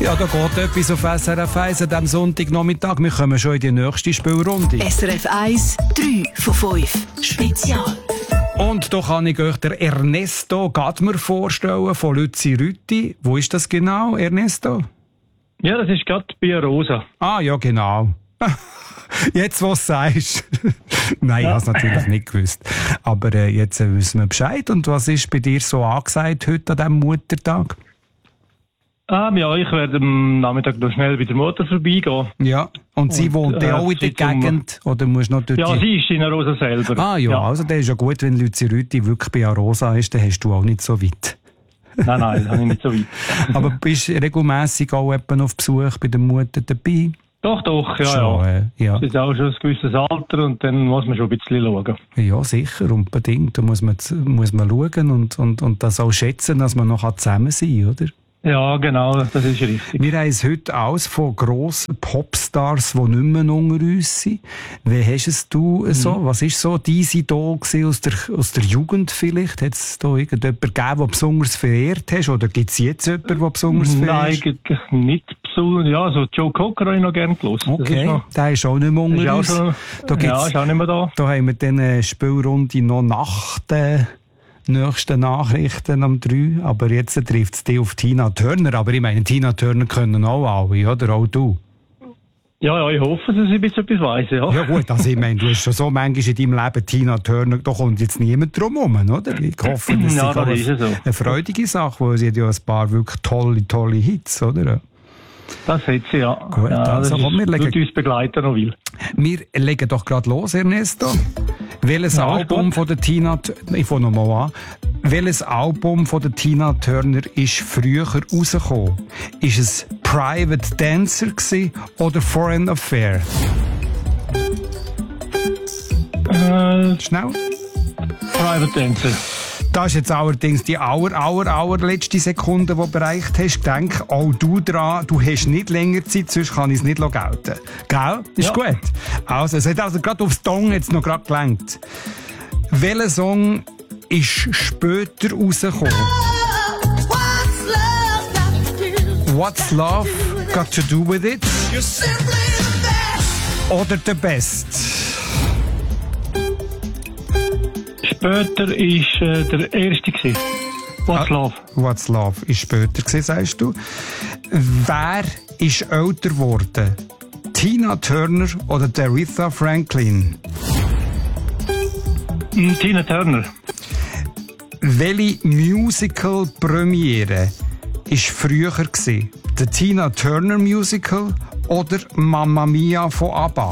Ja, da geht etwas auf SRF 1 an diesem Sonntagnachmittag. Wir kommen schon in die nächste Spielrunde. SRF 1, 3 von 5. Spezial. Und da kann ich euch der Ernesto Gadmer vorstellen von Lützi-Rütti. Wo ist das genau, Ernesto? Ja, das ist gerade bei Rosa. Ah, ja, genau. Jetzt, was du sagst. Nein, ich habe es natürlich nicht gewusst. Aber jetzt wissen wir Bescheid. Und was ist bei dir so angesagt heute an diesem Muttertag? Ja, ich werde am Nachmittag noch schnell bei der Mutter vorbeigehen. Ja, und sie wohnt ja auch in der Gegend? Oder musst noch dort ja, sie ist in Arosa selber. Ah ja, also das ist ja gut, wenn Lützi-Rütti wirklich bei Arosa ist, dann hast du auch nicht so weit. Nein, da habe ich nicht so weit. Aber bist du regelmässig auch auf Besuch bei der Mutter dabei? Doch, ja, schon, ja. Das ist auch schon ein gewisses Alter und dann muss man schon ein bisschen schauen. Ja, sicher, unbedingt. Da muss man schauen und das auch schätzen, dass man noch zusammen sein kann, oder? Ja, genau, das ist richtig. Wir haben es heute aus von grossen Popstars, die nicht mehr unter uns sind. Wie hast du es so? Was war so dein Idol aus der Jugend vielleicht? Hat es da irgendjemanden gegeben, der besonders verehrt hast? Oder gibt es jetzt jemanden, der besonders verehrt? Nein, nicht besonders. Ja, so Joe Cocker habe ich noch gerne gehört. Okay, der ist auch nicht mehr unter uns. Ist auch nicht mehr da. Da haben wir dann eine Spielrunde noch nach den nächsten Nachrichten um 3. Aber jetzt trifft es dich auf Tina Turner. Aber ich meine, Tina Turner können auch alle, oder? Auch du. Ja, ich hoffe, dass ich jetzt etwas weiss, ja. Ja gut, also ich meine, du hast schon so manchmal in deinem Leben Tina Turner, da kommt jetzt niemand drum herum, oder? Ich hoffe, das ist eine freudige Sache, weil sie hat ja ein paar wirklich tolle Hits, oder? Das hat sie, ja. Gut, ja, also komm, wir uns begleiten noch will. Wir legen doch gerade los, Ernesto. Welches Album von der Tina Turner, ich fange nochmal an. Welches Album von der Tina Turner ist früher rausgekommen? Ist es Private Dancer gewesen oder Foreign Affair? Schnell. Private Dancer. Das ist jetzt allerdings die allerletzte Sekunde, die du bereicht hast. Denk auch du dran, du hast nicht länger Zeit, sonst kann ich es nicht gelten. Gell? Ist gut. Also, es hat also gerade aufs Dong jetzt noch gerade gelenkt. Welcher Song ist später rausgekommen? What's Love Got to Do With It? Oder The Best? Später ist der erste gewesen. What's Love? What's Love ist später gewesen, sagst du. Wer ist älter geworden? Tina Turner oder Aretha Franklin? Tina Turner. Welche Musical-Premiere ist früher gewesen? Der Tina Turner Musical oder Mamma Mia von ABBA?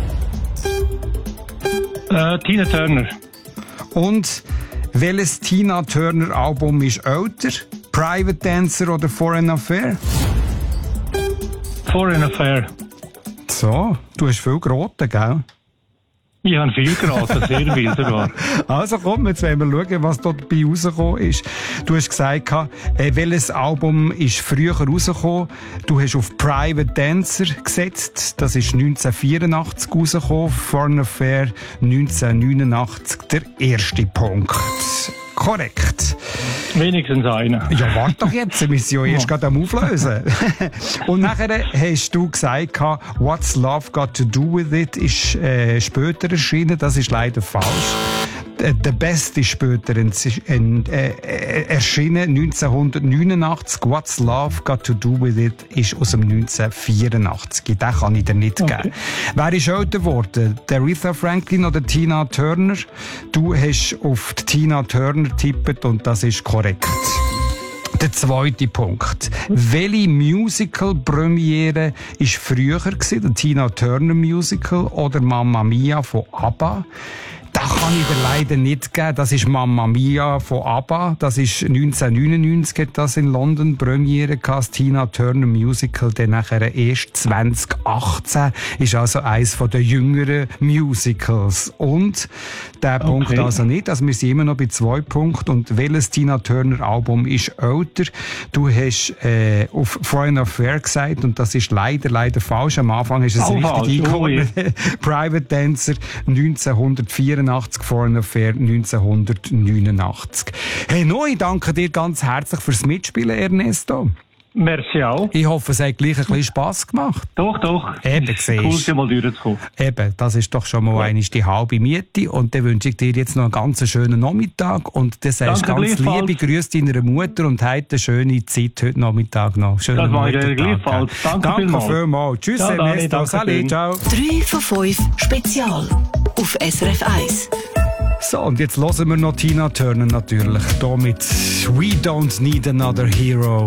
Tina Turner. Und welches Tina Turner Album ist älter? Private Dancer oder Foreign Affair? Foreign Affair. So, du hast viel geraten, gell? Ich habe viel geraten, sehr viel sogar. Also komm, jetzt wollen wir schauen, was dort dabei rausgekommen ist. Du hast gesagt, welches Album ist früher rausgekommen? Du hast auf Private Dancer gesetzt. Das ist 1984 rausgekommen. Foreign Affair 1989. Der erste Punkt. Korrekt. Wenigstens einer. Ja, warte doch jetzt, wir sind ja erst gerade am Auflösen. Und nachher hast du gesagt, What's Love Got to Do With It ist später erschienen. Das ist leider falsch. The Best ist später erschienen, 1989. What's Love Got to Do With It ist aus dem 1984. Den kann ich dir nicht geben. Wer ist älter geworden? Aretha Franklin oder Tina Turner? Du hast auf die Tina Turner getippt und das ist korrekt. Der zweite Punkt. Welche Musical-Premiere war früher gewesen? Der Tina Turner Musical oder Mamma Mia von ABBA? Das kann ich dir leider nicht geben. Das ist Mamma Mia von ABBA. Das ist 1999 hat das in London Premiere gehabt. Das Tina Turner Musical, dann nachher erst 2018. Ist also eines der jüngeren Musicals. Und der Punkt also nicht. Also wir sind immer noch bei 2 Punkten. Und welches Tina Turner Album ist älter? Du hast auf Foreign Affair gesagt und das ist leider falsch. Am Anfang ist es richtig eingeordnet. Private Dancer 1984. Foreign Affair 1989. Hey, ich danke dir ganz herzlich fürs Mitspielen, Ernesto. Merci auch. Ich hoffe, es hat gleich ein bisschen Spass gemacht. Doch. Eben, Es ist cool, siehst du. mal durchzukommen. Eben, das ist doch schon mal einmal die halbe Miete. Und dann wünsche ich dir jetzt noch einen ganz schönen Nachmittag. Und dann sagst du Danke, ganz gleichfalls. liebe Grüße deiner Mutter und habt eine schöne Zeit heute Nachmittag noch. Schönen Das mache ich Muttertag, gleichfalls. gell? Danke vielmals. Tschüss, Ja, Dani, Ernesto. danke Salut, schön. ciao. 3 von 5 Spezial auf SRF 1. So, und jetzt hören wir noch Tina Turner natürlich. Hier mit We Don't Need Another Hero.